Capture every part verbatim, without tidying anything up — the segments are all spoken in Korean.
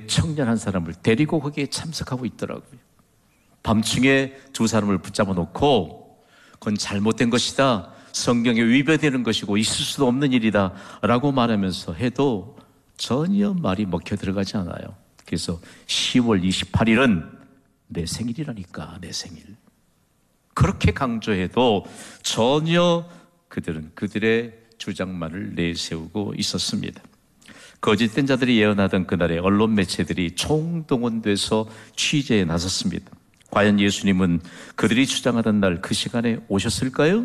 청년 한 사람을 데리고 거기에 참석하고 있더라고요. 밤중에 두 사람을 붙잡아 놓고 그건 잘못된 것이다, 성경에 위배되는 것이고 있을 수도 없는 일이다 라고 말하면서 해도 전혀 말이 먹혀 들어가지 않아요. 그래서 시월 이십팔일은 내 생일이라니까, 내 생일. 그렇게 강조해도 전혀 그들은 그들의 주장만을 내세우고 있었습니다. 거짓된 자들이 예언하던 그날에 언론 매체들이 총동원돼서 취재에 나섰습니다. 과연 예수님은 그들이 주장하던 날 그 시간에 오셨을까요?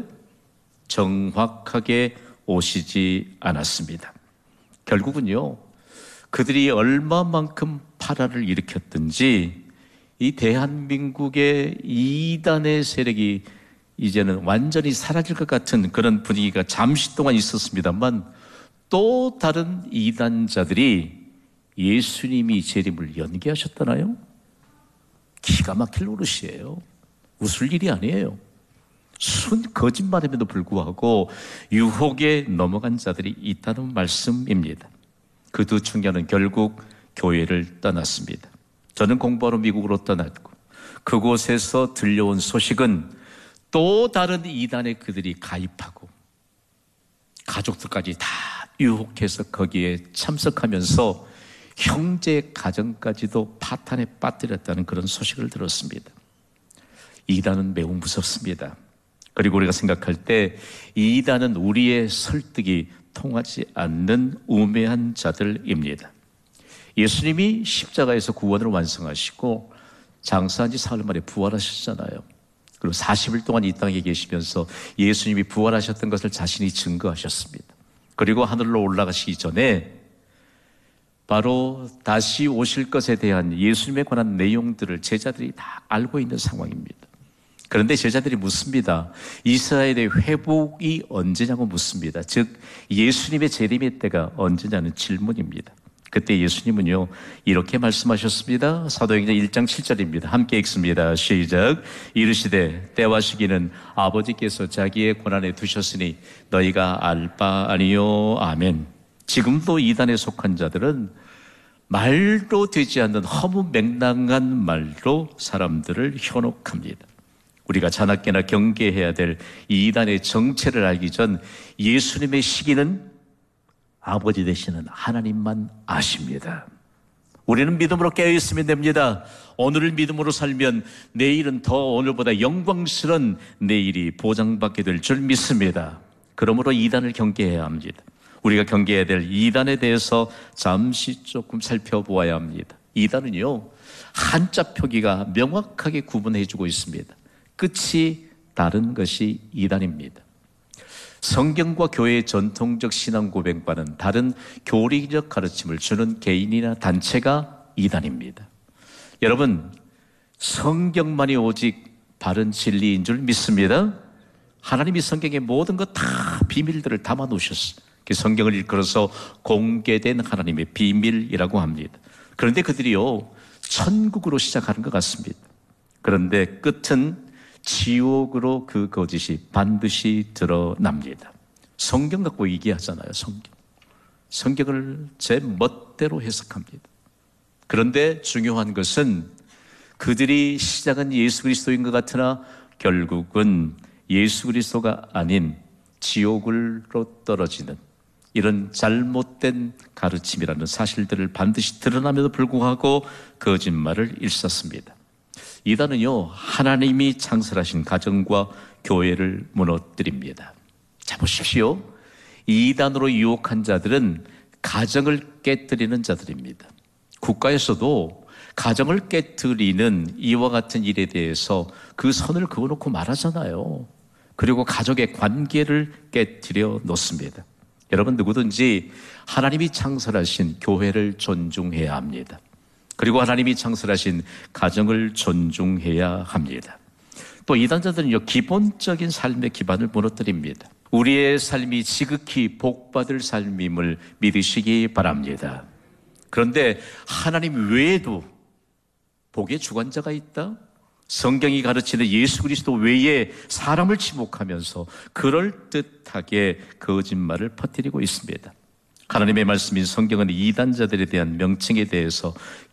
정확하게 오시지 않았습니다. 결국은요, 그들이 얼마만큼 파란을 일으켰든지 이 대한민국의 이단의 세력이 이제는 완전히 사라질 것 같은 그런 분위기가 잠시 동안 있었습니다만, 또 다른 이단자들이 예수님이 재림을 연기하셨다나요? 기가 막힐 노릇이에요. 웃을 일이 아니에요. 순 거짓말임에도 불구하고 유혹에 넘어간 자들이 있다는 말씀입니다. 그 두 청년은 결국 교회를 떠났습니다. 저는 공부하러 미국으로 떠났고 그곳에서 들려온 소식은 또 다른 이단에 그들이 가입하고 가족들까지 다 유혹해서 거기에 참석하면서 형제 가정까지도 파탄에 빠뜨렸다는 그런 소식을 들었습니다. 이단은 매우 무섭습니다. 그리고 우리가 생각할 때 이단은 우리의 설득이 통하지 않는 우매한 자들입니다. 예수님이 십자가에서 구원을 완성하시고 장사한 지 사흘 만에 부활하셨잖아요. 그리고 사십 일 동안 이 땅에 계시면서 예수님이 부활하셨던 것을 자신이 증거하셨습니다. 그리고 하늘로 올라가시기 전에 바로 다시 오실 것에 대한 예수님에 관한 내용들을 제자들이 다 알고 있는 상황입니다. 그런데 제자들이 묻습니다. 이스라엘의 회복이 언제냐고 묻습니다. 즉 예수님의 재림의 때가 언제냐는 질문입니다. 그때 예수님은요 이렇게 말씀하셨습니다. 사도행전 일 장 칠 절입니다. 함께 읽습니다. 시작. 이르시되 때와 시기는 아버지께서 자기의 권한에 두셨으니 너희가 알 바 아니요. 아멘. 지금도 이단에 속한 자들은 말도 되지 않는 허무맹랑한 말로 사람들을 현혹합니다. 우리가 자나깨나 경계해야 될 이단의 정체를 알기 전 예수님의 시기는 아버지 되시는 하나님만 아십니다. 우리는 믿음으로 깨어있으면 됩니다. 오늘을 믿음으로 살면 내일은 더 오늘보다 영광스러운 내일이 보장받게 될 줄 믿습니다. 그러므로 이단을 경계해야 합니다. 우리가 경계해야 될 이단에 대해서 잠시 조금 살펴보아야 합니다. 이단은요 한자 표기가 명확하게 구분해주고 있습니다. 끝이 다른 것이 이단입니다. 성경과 교회의 전통적 신앙 고백과는 다른 교리적 가르침을 주는 개인이나 단체가 이단입니다. 여러분, 성경만이 오직 바른 진리인 줄 믿습니다. 하나님이 성경의 모든 것 다 비밀들을 담아 놓으셨어요. 성경을 일컬어서 공개된 하나님의 비밀이라고 합니다. 그런데 그들이요 천국으로 시작하는 것 같습니다. 그런데 끝은 지옥으로 그 거짓이 반드시 드러납니다. 성경 갖고 얘기하잖아요. 성경. 성경을 제 멋대로 해석합니다. 그런데 중요한 것은 그들이 시작은 예수 그리스도인 것 같으나 결국은 예수 그리스도가 아닌 지옥으로 떨어지는 이런 잘못된 가르침이라는 사실들을 반드시 드러남에도 불구하고 거짓말을 일삼습니다. 이단은요 하나님이 창설하신 가정과 교회를 무너뜨립니다. 자 보십시오. 이단으로 유혹한 자들은 가정을 깨뜨리는 자들입니다. 국가에서도 가정을 깨뜨리는 이와 같은 일에 대해서 그 선을 그어놓고 말하잖아요. 그리고 가족의 관계를 깨뜨려 놓습니다. 여러분 누구든지 하나님이 창설하신 교회를 존중해야 합니다. 그리고 하나님이 창설하신 가정을 존중해야 합니다. 또 이단자들은요 기본적인 삶의 기반을 무너뜨립니다. 우리의 삶이 지극히 복받을 삶임을 믿으시기 바랍니다. 그런데 하나님 외에도 복의 주관자가 있다? 성경이 가르치는 예수 그리스도 외에 사람을 지목하면서 그럴듯하게 거짓말을 퍼뜨리고 있습니다. 하나님의 말씀인 성경은 이단자들에 대한 명칭에 대해서